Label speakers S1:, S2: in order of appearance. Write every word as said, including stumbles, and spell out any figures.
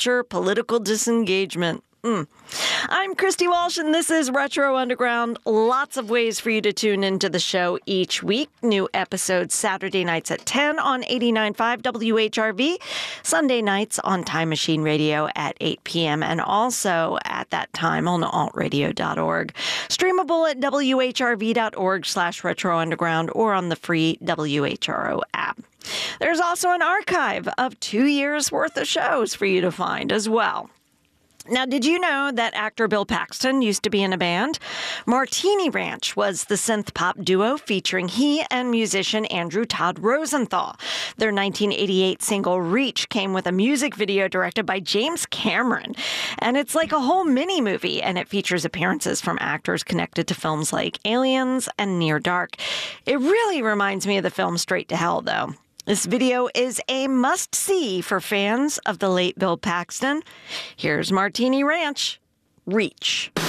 S1: culture, political disengagement. Mm. I'm Christy Walsh, and this is Retro Underground. Lots of ways for you to tune into the show each week. New episodes Saturday nights at ten on eighty-nine point five W H R V, Sunday nights on Time Machine Radio at eight p.m., and also at that time on alt radio dot org. Streamable at W H R V dot org slash Retro Underground or on the free W H R O app. There's also an archive of two years' worth of shows for you to find as well. Now, did you know that actor Bill Paxton used to be in a band? Martini Ranch was the synth-pop duo featuring he and musician Andrew Todd Rosenthal. Their nineteen eighty-eight single Reach came with a music video directed by James Cameron. And it's like a whole mini-movie, and it features appearances from actors connected to films like Aliens and Near Dark. It really reminds me of the film Straight to Hell, though. This video is a must-see for fans of the late Bill Paxton. Here's Martini Ranch, Reach.